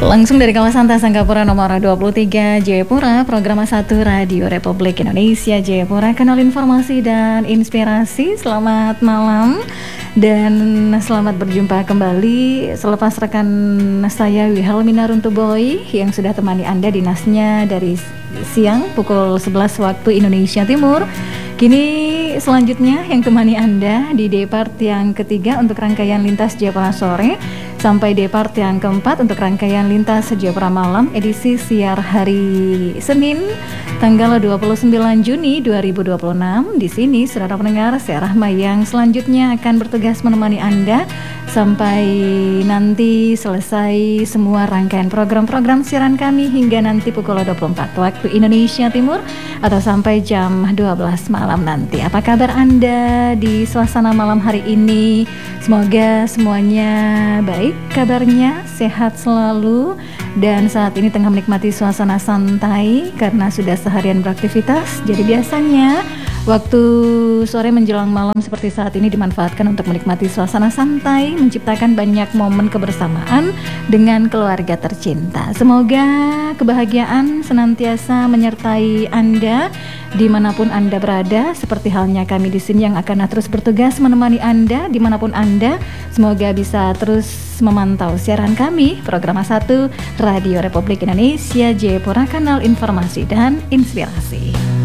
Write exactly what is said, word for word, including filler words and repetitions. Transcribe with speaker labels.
Speaker 1: Langsung dari kawasan Tasangkapura nomor dua puluh tiga Jayapura, program satu Radio Republik Indonesia Jayapura, kanal informasi dan inspirasi. Selamat malam dan selamat berjumpa kembali selepas rekan saya Wihelmina Runtuboy yang sudah temani Anda dinasnya dari siang pukul sebelas waktu Indonesia Timur. Kini selanjutnya yang temani Anda di depart yang ketiga untuk rangkaian lintas Jayapura sore sampai depart yang keempat untuk rangkaian lintas Jayapura malam edisi siar hari Senin tanggal dua puluh sembilan Juni dua ribu dua puluh enam. Di sini saudara pendengar, saya Rahma yang selanjutnya akan bertugas menemani Anda sampai nanti selesai semua rangkaian program-program siaran kami hingga nanti pukul dua puluh empat waktu Indonesia Timur atau sampai jam dua belas malam nanti. Apa kabar Anda di suasana malam hari ini? Semoga semuanya baik kabarnya, sehat selalu, dan saat ini tengah menikmati suasana santai karena sudah seharian beraktivitas. Jadi biasanya waktu sore menjelang malam seperti saat ini dimanfaatkan untuk menikmati suasana santai, menciptakan banyak momen kebersamaan dengan keluarga tercinta. Semoga kebahagiaan senantiasa menyertai Anda dimanapun Anda berada, seperti halnya kami di sini yang akan terus bertugas menemani Anda dimanapun Anda. Semoga bisa terus memantau siaran kami, program satu Radio Republik Indonesia Jayapura, kanal informasi dan inspirasi.